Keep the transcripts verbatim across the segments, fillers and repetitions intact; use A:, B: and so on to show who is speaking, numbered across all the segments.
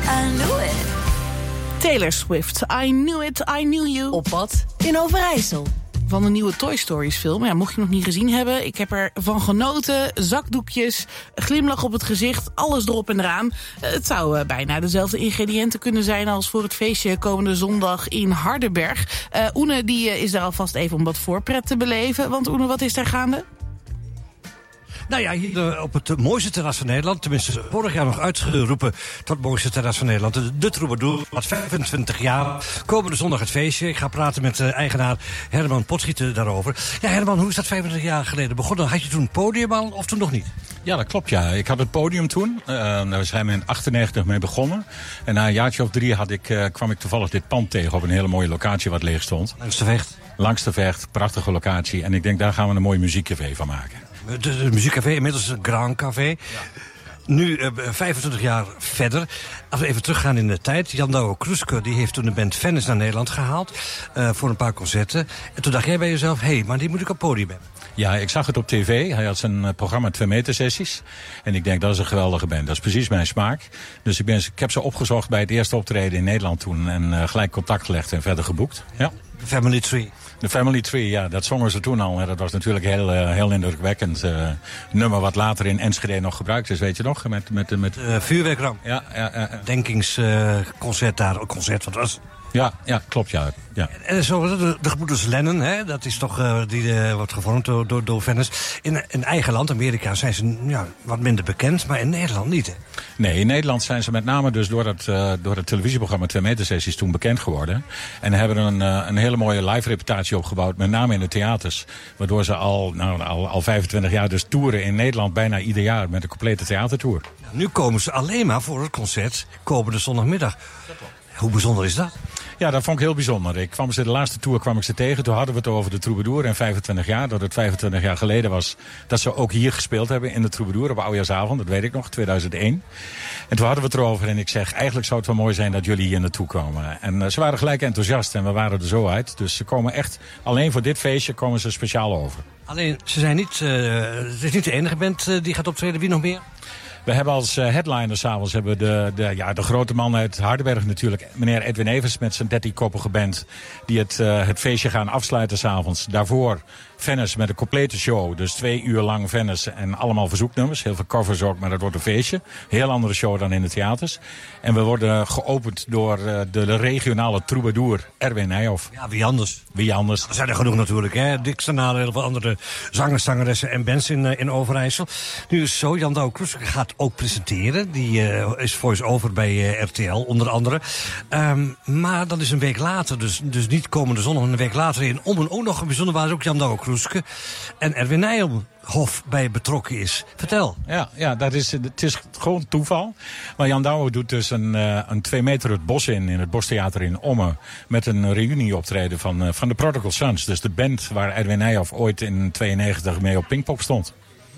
A: I knew it.
B: Taylor Swift, I knew it, I knew you.
A: Op pad in Overijssel.
B: Van de nieuwe Toy Stories film. Ja, mocht je nog niet gezien hebben, ik heb ervan genoten. Zakdoekjes, glimlach op het gezicht, alles erop en eraan. Het zou uh, bijna dezelfde ingrediënten kunnen zijn als voor het feestje komende zondag in Hardenberg. Uh, Oene die, uh, is daar alvast even om wat voorpret te beleven. Want Oene, wat is daar gaande?
C: Nou ja, hier op het mooiste terras van Nederland, tenminste vorig jaar nog uitgeroepen tot het mooiste terras van Nederland, de, de Troubadour, wat vijfentwintig jaar, komende zondag het feestje. Ik ga praten met de eigenaar Herman Potschieter daarover. Ja, Herman, hoe is dat vijfentwintig jaar geleden begonnen? Had je toen een podium al of toen nog niet?
D: Ja, dat klopt, ja. Ik had het podium toen. Uh, daar zijn we in achtennegentig mee begonnen. En na een jaartje of drie had ik, uh, kwam ik toevallig dit pand tegen op een hele mooie locatie wat leeg stond.
C: Langs de Vecht.
D: Langs de Vecht, prachtige locatie. En ik denk, daar gaan we een mooi muziekcafé van maken.
C: De, de muziekcafé, inmiddels een Grand Café. Ja. Nu uh, vijfentwintig jaar verder. Als we even teruggaan in de tijd. Jan Douwe Kroeske die heeft toen de band Venice naar Nederland gehaald. Uh, voor een paar concerten. En toen dacht jij bij jezelf, hé, hey, maar die moet ik op podium hebben.
D: Ja, ik zag het op tv. Hij had zijn uh, programma twee meter sessies. En ik denk, dat is een geweldige band. Dat is precies mijn smaak. Dus ik, ben, ik heb ze opgezocht bij het eerste optreden in Nederland toen. En uh, gelijk contact gelegd en verder geboekt. Ja.
C: The Family Tree.
D: De Family Tree, ja, dat zongen ze toen al. En dat was natuurlijk heel, uh, heel indrukwekkend. Uh, nummer wat later in Enschede nog gebruikt is, weet je nog? Met, met, met...
C: Uh, vuurwerkram.
D: Ja, ja, ja, ja.
C: Denkingsconcert uh, daar. Een concert, wat was
D: Ja, ja, klopt, ja. ja.
C: En zo, de, de gebroeders Lennon, hè, dat is toch, uh, die uh, wordt gevormd door, door, door Venice. In, in eigen land, Amerika, zijn ze ja, wat minder bekend, maar in Nederland niet, hè?
D: Nee, in Nederland zijn ze met name dus door het, uh, door het televisieprogramma twee meter sessies toen bekend geworden. En hebben een, uh, een hele mooie live reputatie opgebouwd, met name in de theaters. Waardoor ze al, nou, al, al vijfentwintig jaar dus toeren in Nederland, bijna ieder jaar, met een complete theatertour.
C: Nu komen ze alleen maar voor het concert komende zondagmiddag. Hoe bijzonder is dat?
D: Ja, dat vond ik heel bijzonder. Ik kwam ze de laatste tour kwam ik ze tegen. Toen hadden we het over de Troubadour en vijfentwintig jaar. Dat het vijfentwintig jaar geleden was dat ze ook hier gespeeld hebben in de Troubadour op Oudejaarsavond. Dat weet ik nog, tweeduizend één. En toen hadden we het erover en ik zeg, eigenlijk zou het wel mooi zijn dat jullie hier naartoe komen. En uh, ze waren gelijk enthousiast en we waren er zo uit. Dus ze komen echt, alleen voor dit feestje komen ze speciaal over.
C: Alleen, ze zijn niet, uh, het is niet de enige band uh, die gaat optreden. Wie nog meer?
D: We hebben als uh, headliner s'avonds hebben de, de, ja, de grote man uit Hardenberg natuurlijk, meneer Edwin Evers met zijn dertienkoppige band, die het, uh, het feestje gaan afsluiten s'avonds. Daarvoor Venice met een complete show, dus twee uur lang Venice en allemaal verzoeknummers. Heel veel covers ook, maar dat wordt een feestje. Heel andere show dan in de theaters. En we worden geopend door uh, de regionale troubadour Erwin Nijhoff.
C: Ja, wie anders?
D: Wie anders?
C: Er zijn er genoeg natuurlijk, hè. Dick Sternade, heel veel andere zangers, zangeressen en bands in, uh, in Overijssel. Nu is zo, Jan Douwe Kroeske gaat ook presenteren. Die uh, is voice-over bij uh, R T L, onder andere. Um, maar dat is een week later, dus, dus niet komende zondag, een week later in Ommen ook nog een bijzonder waar ook Jan Douwe Kroeske en Erwin Nijhoff bij betrokken is. Vertel.
D: Ja, ja dat is, het is gewoon toeval. Maar Jan Douwe doet dus een, uh, een twee meter het bos in, in het Bostheater in Ommen, met een reunieoptreden van, uh, van de Prodigal Sons. Dus de band waar Erwin Nijhoff ooit in tweeënnegentig mee op Pinkpop stond.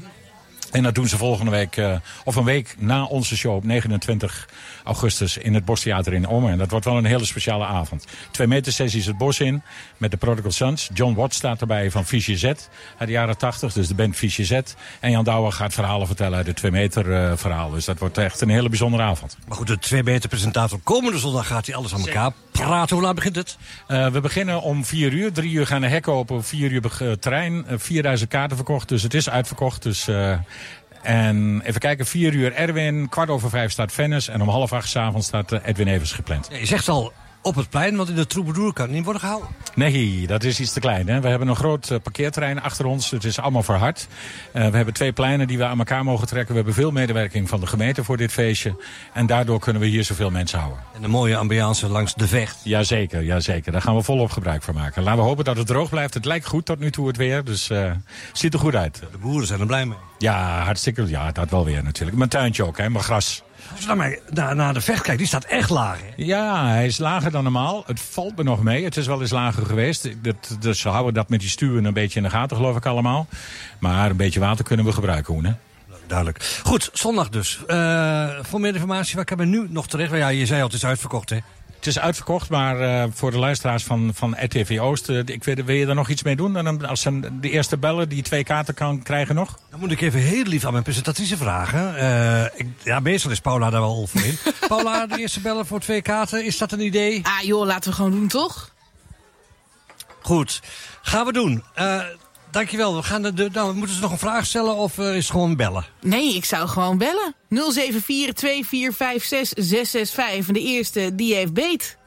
D: En dat doen ze volgende week, uh, of een week na onze show op negenentwintig augustus in het Bostheater in Ommen. En dat wordt wel een hele speciale avond. Twee meter sessies het bos in met de Prodigal Sons. John Watt staat erbij van Fiche Z uit de jaren tachtig, dus de band Fiche Z. En Jan Douwe gaat verhalen vertellen uit het twee meter uh, verhaal. Dus dat wordt echt een hele bijzondere avond.
C: Maar goed, de twee meter presentator komende zondag gaat hij alles aan elkaar praten. Hoe laat begint het?
D: Uh, we beginnen om vier uur. Drie uur gaan de hekken open, vier uur uh, terrein. Uh, vierduizend kaarten verkocht, dus het is uitverkocht. Dus... Uh, En even kijken, vier uur Erwin, kwart over vijf staat Venice en om half acht 's avonds staat Edwin Evers gepland.
C: Ja, je zegt al op het plein, want in de Troubadour kan het niet worden gehouden.
D: Nee, dat is iets te klein. Hè? We hebben een groot uh, parkeerterrein achter ons. Het is allemaal verhard. Uh, we hebben twee pleinen die we aan elkaar mogen trekken. We hebben veel medewerking van de gemeente voor dit feestje. En daardoor kunnen we hier zoveel mensen houden.
C: En een mooie ambiance langs de Vecht.
D: Jazeker, jazeker. Daar gaan we volop gebruik van maken. Laten we hopen dat het droog blijft. Het lijkt goed tot nu toe het weer. Dus uh, ziet er goed uit.
C: De boeren zijn er blij mee.
D: Ja, hartstikke. Ja, dat wel weer natuurlijk. Mijn tuintje ook, hè, mijn gras.
C: Als je naar, naar, naar de Vecht kijkt, die staat echt laag, hè?
D: Ja, hij is lager dan normaal. Het valt me nog mee. Het is wel eens lager geweest. Dat, dus ze houden dat met die stuwen een beetje in de gaten, geloof ik allemaal. Maar een beetje water kunnen we gebruiken, Hoen, hè?
C: Duidelijk. Goed, zondag dus. Uh, voor meer informatie, waar kan men nu nog terecht? Ja, je zei al, het is uitverkocht, hè?
D: Het is uitverkocht, maar uh, voor de luisteraars van, van R T V Oost... Uh, ik weet, wil je daar nog iets mee doen? En als ze de eerste bellen die twee kaarten kan krijgen nog?
C: Dan moet ik even heel lief aan mijn presentatrice vragen. Uh, ik, ja, meestal is Paula daar wel voor in. Paula, de eerste bellen voor twee kaarten, is dat een idee?
B: Ah joh, laten we gewoon doen, toch?
C: Goed, gaan we doen. Uh, dankjewel. We gaan de, de, nou, moeten ze nog een vraag stellen of uh, is het gewoon bellen?
B: Nee, ik zou gewoon bellen. nul zeven vier twee vier vijf zes zes zes vijf. En de eerste, die heeft beet.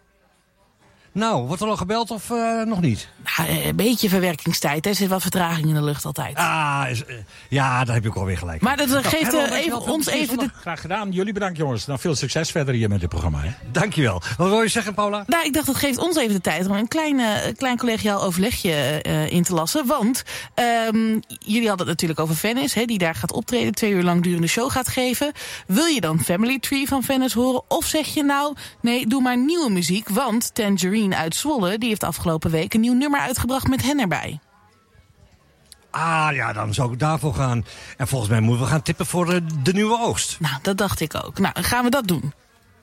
C: Nou, wordt er al gebeld of uh, nog niet?
B: Nou, een beetje verwerkingstijd, hè. Er zit wat vertraging in de lucht altijd.
C: Ah, is, uh, ja, daar heb je ook alweer gelijk.
B: Maar dat
C: nou,
B: geeft
C: Herman,
B: uh, even, ons even de...
D: Graag gedaan. Jullie bedankt, jongens. Nou, veel succes verder hier met dit programma. Hè?
C: Dankjewel. Wat wil je zeggen, Paula?
B: Nou, ik dacht, dat geeft ons even de tijd om een klein, uh, klein collegiaal overlegje uh, in te lassen. Want um, jullie hadden het natuurlijk over Venice, hè, die daar gaat optreden, twee uur lang durende show gaat geven. Wil je dan Family Tree van Venice horen? Of zeg je nou, nee, doe maar nieuwe muziek, want Tangerine uit Zwolle, die heeft afgelopen week een nieuw nummer uitgebracht met hen erbij.
C: Ah, ja, dan zou ik daarvoor gaan. En volgens mij moeten we gaan tippen voor uh, de nieuwe oogst.
B: Nou, dat dacht ik ook. Nou, gaan we dat doen.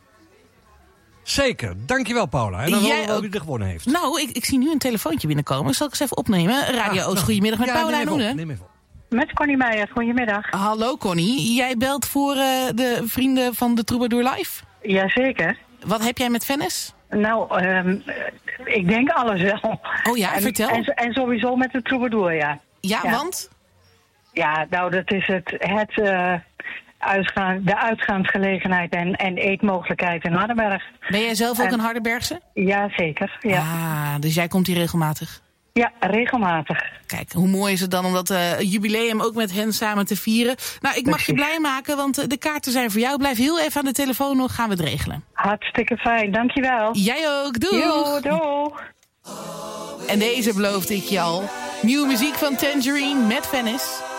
C: Zeker. Dankjewel, Paula. En dan
B: Jij
C: horen we
B: ook...
C: wie er gewonnen heeft.
B: Nou, ik, ik zie nu een telefoontje binnenkomen. Zal ik eens even opnemen? Radio
C: ah,
B: Oost,
C: nou,
B: goedemiddag met
C: ja,
B: Paula en Oene.
C: Neem even op.
E: Met Connie Meijer, goedemiddag.
B: Hallo Connie, jij belt voor uh, de vrienden van de Troubadour Live?
E: Jazeker.
B: Wat heb jij met Venice?
E: Nou, um, ik denk alles wel.
B: Oh ja,
E: en,
B: vertel.
E: En, en sowieso met de Troubadour, ja.
B: Ja,
E: ja.
B: want?
E: Ja, nou, dat is het, het uh, uitgaan, de uitgaansgelegenheid en, en eetmogelijkheid in Hardenberg.
B: Ben jij zelf ook
E: en,
B: een Hardenbergse?
E: Ja, zeker. Ja.
B: Ah, dus jij komt hier regelmatig?
E: Ja, regelmatig.
B: Kijk, hoe mooi is het dan om dat uh, jubileum ook met hen samen te vieren. Nou, ik mag
E: Precies.
B: je blij maken, want uh, de kaarten zijn voor jou. Blijf heel even aan de telefoon nog, gaan we het regelen.
E: Hartstikke fijn, dankjewel.
B: Jij ook, doei!
E: Jo, doeg!
B: En deze beloofde ik je al. Nieuwe muziek van Tangerine met Venice.